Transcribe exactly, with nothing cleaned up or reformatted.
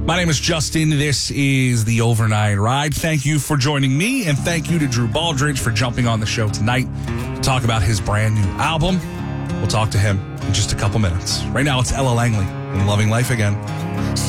My name is Justin. This is the Overnight Ride. Thank you for joining me, and thank you to Drew Baldridge for jumping on the show tonight to talk about his brand new album. We'll talk to him in just a couple minutes. Right now, it's Ella Langley in Loving Life Again.